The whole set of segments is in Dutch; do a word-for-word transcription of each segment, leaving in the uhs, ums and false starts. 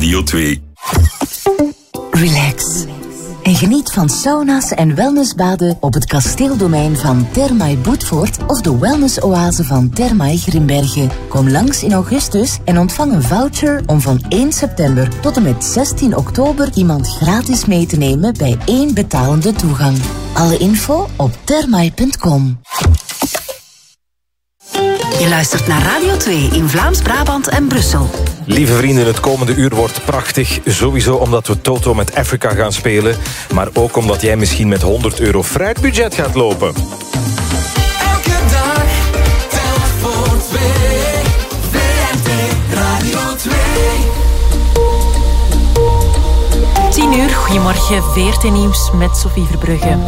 Radio twee. Relax. En geniet van sauna's en wellnessbaden op het kasteeldomein van Thermae Boetvoort of de wellnessoase van Thermae Grimbergen. Kom langs in augustus en ontvang een voucher om van één september tot en met zestien oktober iemand gratis mee te nemen bij één betalende toegang. Alle info op thermae punt com. Je luistert naar Radio twee in Vlaams-Brabant en Brussel. Lieve vrienden, het komende uur wordt prachtig. Sowieso omdat we Toto met Africa gaan spelen. Maar ook omdat jij misschien met honderd euro fruitbudget gaat lopen. Elke dag telt voor twee. V R T Radio twee. tien uur, goedemorgen, V R T Nieuws met Sophie Verbrugge.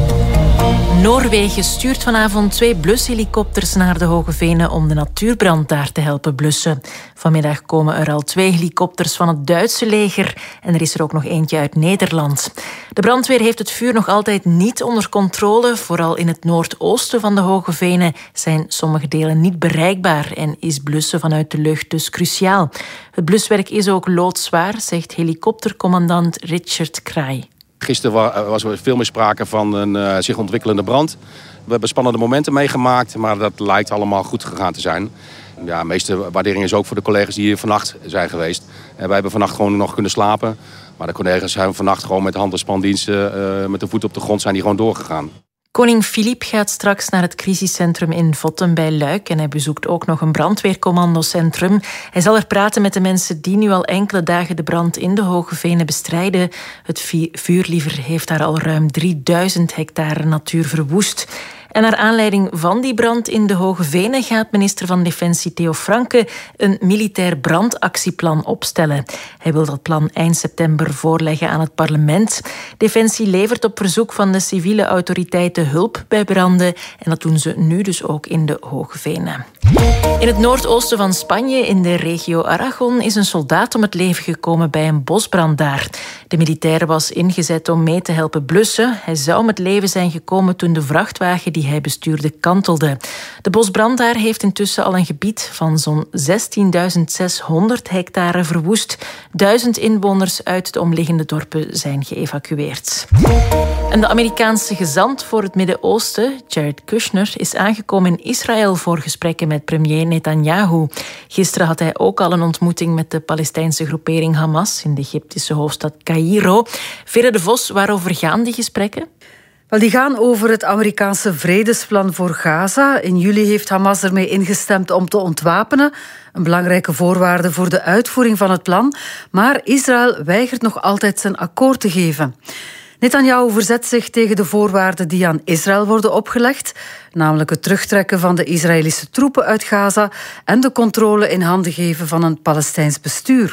Noorwegen stuurt vanavond twee blushelikopters naar de Hoge Venen om de natuurbrand daar te helpen blussen. Vanmiddag komen er al twee helikopters van het Duitse leger en er is er ook nog eentje uit Nederland. De brandweer heeft het vuur nog altijd niet onder controle. Vooral in het noordoosten van de Hoge Venen zijn sommige delen niet bereikbaar en is blussen vanuit de lucht dus cruciaal. Het bluswerk is ook loodzwaar, zegt helikoptercommandant Richard Kraai. Gisteren was er veel meer sprake van een uh, zich ontwikkelende brand. We hebben spannende momenten meegemaakt, maar dat lijkt allemaal goed gegaan te zijn. Ja, de meeste waardering is ook voor de collega's die hier vannacht zijn geweest. En wij hebben vannacht gewoon nog kunnen slapen. Maar de collega's zijn vannacht gewoon met hand- en spandiensten, uh, met de voet op de grond, zijn die gewoon doorgegaan. Koning Filip gaat straks naar het crisiscentrum in Votten bij Luik en hij bezoekt ook nog een brandweercommandocentrum. Hij zal er praten met de mensen die nu al enkele dagen de brand in de Hoge Venen bestrijden. Het vuurliever heeft daar al ruim drieduizend hectare natuur verwoest. En naar aanleiding van die brand in de Hoge Venen gaat minister van Defensie Theo Franke een militair brandactieplan opstellen. Hij wil dat plan eind september voorleggen aan het parlement. Defensie levert op verzoek van de civiele autoriteiten hulp bij branden en dat doen ze nu dus ook in de Hoge Venen. In het noordoosten van Spanje, in de regio Aragon, is een soldaat om het leven gekomen bij een bosbrand daar. De militair was ingezet om mee te helpen blussen. Hij zou om het leven zijn gekomen toen de vrachtwagen die hij bestuurde kantelde. De bosbrand daar heeft intussen al een gebied van zo'n zestienduizend zeshonderd hectare verwoest. Duizend inwoners uit de omliggende dorpen zijn geëvacueerd. En de Amerikaanse gezant voor het Midden-Oosten, Jared Kushner, is aangekomen in Israël voor gesprekken met premier Netanyahu. Gisteren had hij ook al een ontmoeting met de Palestijnse groepering Hamas in de Egyptische hoofdstad Caïro. Veerle de Vos, waarover gaan die gesprekken? Wel, die gaan over het Amerikaanse vredesplan voor Gaza. In juli heeft Hamas ermee ingestemd om te ontwapenen. Een belangrijke voorwaarde voor de uitvoering van het plan. Maar Israël weigert nog altijd zijn akkoord te geven. Netanyahu verzet zich tegen de voorwaarden die aan Israël worden opgelegd, namelijk het terugtrekken van de Israëlische troepen uit Gaza en de controle in handen geven van een Palestijns bestuur.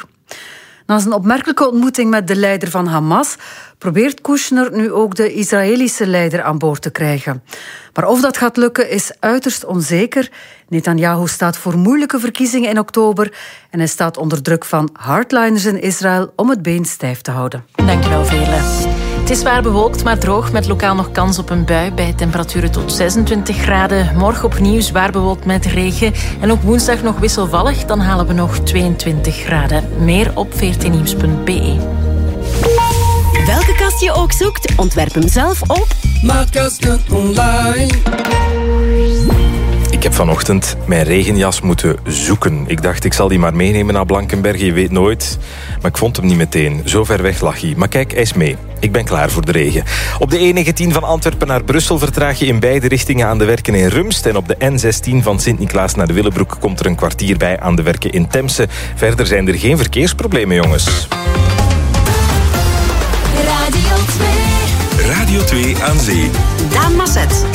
Na zijn opmerkelijke ontmoeting met de leider van Hamas probeert Kushner nu ook de Israëlische leider aan boord te krijgen. Maar of dat gaat lukken is uiterst onzeker. Netanyahu staat voor moeilijke verkiezingen in oktober en hij staat onder druk van hardliners in Israël om het been stijf te houden. Dankjewel, Veerle. Het is zwaar bewolkt, maar droog, met lokaal nog kans op een bui bij temperaturen tot zesentwintig graden. Morgen opnieuw zwaar bewolkt met regen. En ook woensdag nog wisselvallig, dan halen we nog tweeëntwintig graden. Meer op v r t nieuws punt b e. Welke kast je ook zoekt, ontwerp hem zelf op Maatkasten online. Ik heb vanochtend mijn regenjas moeten zoeken. Ik dacht, ik zal die maar meenemen naar Blankenberge, je weet nooit. Maar ik vond hem niet meteen. Zo ver weg lag hij. Maar kijk, hij is mee. Ik ben klaar voor de regen. Op de E negentien van Antwerpen naar Brussel vertraag je in beide richtingen aan de werken in Rumst. En op de N zestien van Sint-Niklaas naar de Willebroek komt er een kwartier bij aan de werken in Temse. Verder zijn er geen verkeersproblemen, jongens. Radio twee. Radio twee aan zee. Daan Masset.